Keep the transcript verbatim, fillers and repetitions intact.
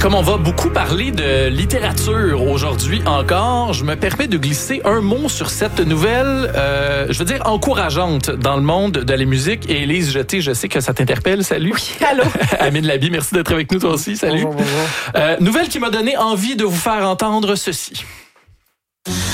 Comme on va beaucoup parler de littérature aujourd'hui encore, je me permets de glisser un mot sur cette nouvelle, euh, je veux dire, encourageante dans le monde de la musique. Et Élise Jeté, je sais que ça t'interpelle. Salut. Oui, allô. Amine Labi, merci d'être avec nous toi aussi. Salut. Bonjour, bonjour. Euh, nouvelle qui m'a donné envie de vous faire entendre ceci.